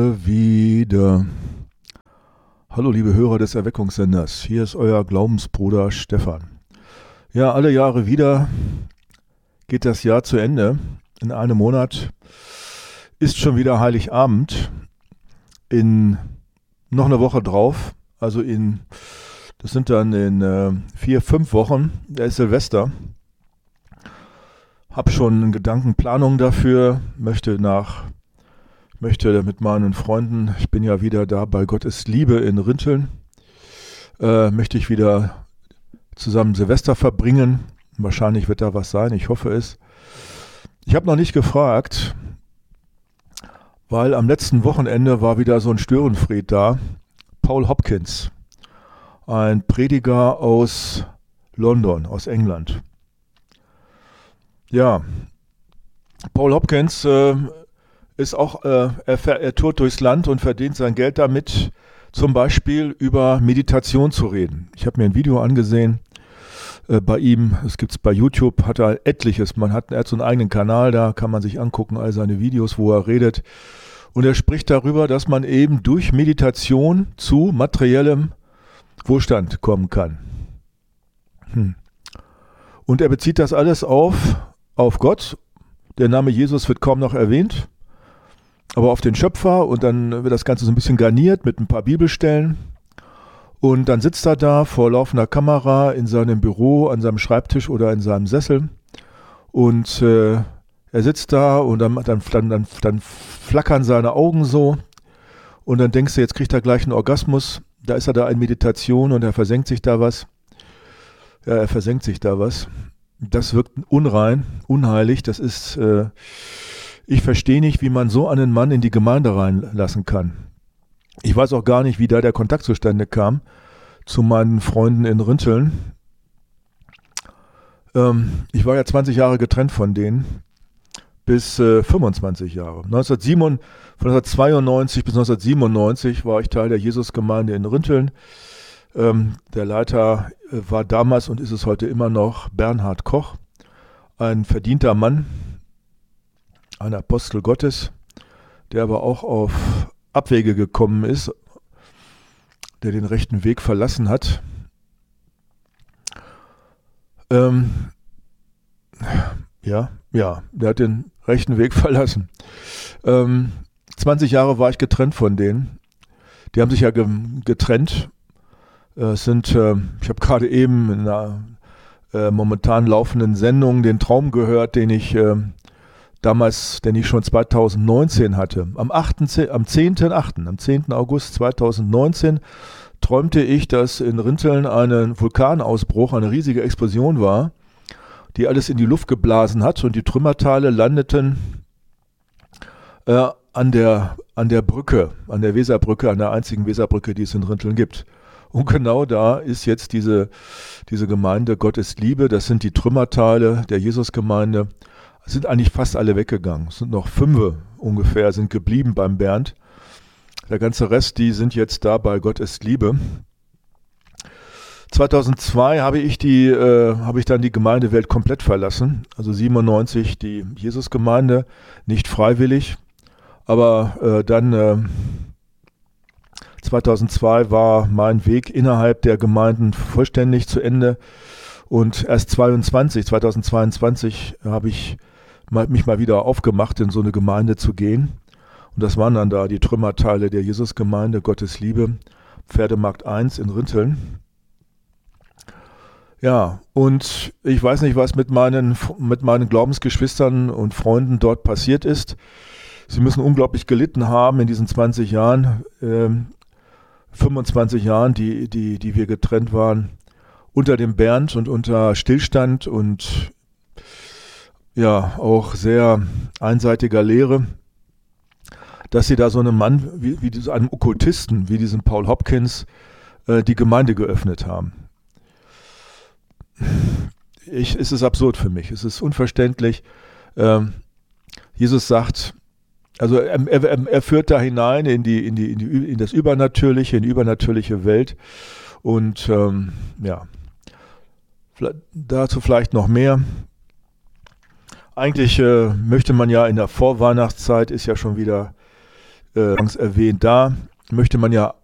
Wieder. Hallo liebe Hörer des Erweckungssenders, hier ist euer Glaubensbruder Stefan. Ja, alle Jahre wieder geht das Jahr zu Ende. In einem Monat ist schon wieder Heiligabend. In noch eine Woche drauf, das sind dann in 4-5 Wochen, da ist Silvester. Hab schon Gedankenplanung dafür, möchte mit meinen Freunden, ich bin ja wieder da bei Gottes Liebe in Rinteln, möchte ich wieder zusammen Silvester verbringen. Wahrscheinlich wird da was sein, ich hoffe es. Ich habe noch nicht gefragt, weil am letzten Wochenende war wieder so ein Störenfried da. Paul Hopkins, ein Prediger aus London, aus England. Ja, Paul Hopkins ist auch, er tourt durchs Land und verdient sein Geld damit, zum Beispiel über Meditation zu reden. Ich habe mir ein Video angesehen bei ihm, es gibt es bei YouTube, hat er etliches, er hat so einen eigenen Kanal, da kann man sich angucken, all seine Videos, wo er redet. Und er spricht darüber, dass man eben durch Meditation zu materiellem Wohlstand kommen kann. Und er bezieht das alles auf Gott. Der Name Jesus wird kaum noch erwähnt. Aber auf den Schöpfer, und dann wird das Ganze so ein bisschen garniert mit ein paar Bibelstellen. Und dann sitzt er da vor laufender Kamera in seinem Büro, an seinem Schreibtisch oder in seinem Sessel. Und er sitzt da und dann flackern seine Augen so. Und dann denkst du, jetzt kriegt er gleich einen Orgasmus. Da ist er da in Meditation und er versenkt sich da was. Ja, er versenkt sich da was. Das wirkt unrein, unheilig. Das ist... Ich verstehe nicht, wie man so einen Mann in die Gemeinde reinlassen kann. Ich weiß auch gar nicht, wie da der Kontakt zustande kam zu meinen Freunden in Rinteln. Ich war ja 20 Jahre getrennt von denen, bis 25 Jahre. Von 1992 bis 1997 war ich Teil der Jesusgemeinde in Rinteln. Der Leiter war damals und ist es heute immer noch Bernhard Koch, ein verdienter Mann, ein Apostel Gottes, der aber auch auf Abwege gekommen ist, der den rechten Weg verlassen hat. Der hat den rechten Weg verlassen. 20 Jahre war ich getrennt von denen. Die haben sich ja getrennt. Ich habe gerade eben in einer momentan laufenden Sendung den Traum gehört, den ich schon 2019 hatte. Am 10. August 2019 träumte ich, dass in Rinteln ein Vulkanausbruch, eine riesige Explosion war, die alles in die Luft geblasen hat und die Trümmerteile landeten an der Brücke, an der Weserbrücke, an der einzigen Weserbrücke, die es in Rinteln gibt. Und genau da ist jetzt diese Gemeinde Gottes Liebe, das sind die Trümmerteile der Jesusgemeinde, sind eigentlich fast alle weggegangen. Es sind noch 5 ungefähr, sind geblieben beim Bernd. Der ganze Rest, die sind jetzt da bei Gottes Liebe. 2002 habe ich dann die Gemeindewelt komplett verlassen. Also 97 die Jesusgemeinde, nicht freiwillig. Aber dann 2002 war mein Weg innerhalb der Gemeinden vollständig zu Ende. Und erst 2022 habe ich mich mal wieder aufgemacht, in so eine Gemeinde zu gehen. Und das waren dann da die Trümmerteile der Jesusgemeinde, Gottes Liebe, Pferdemarkt 1 in Rinteln. Ja, und ich weiß nicht, was mit meinen Glaubensgeschwistern und Freunden dort passiert ist. Sie müssen unglaublich gelitten haben in diesen 20 Jahren, 25 Jahren, die wir getrennt waren, unter dem Bernd und unter Stillstand und ja, auch sehr einseitiger Lehre, dass sie da so einem Mann, wie einem Okkultisten, wie diesem Paul Hopkins, die Gemeinde geöffnet haben. Es ist absurd für mich, es ist unverständlich. Jesus sagt, also er führt da hinein in das Übernatürliche, in die übernatürliche Welt und dazu vielleicht noch mehr. Eigentlich möchte man ja in der Vorweihnachtszeit, ist ja schon wieder erwähnt. Da möchte man ja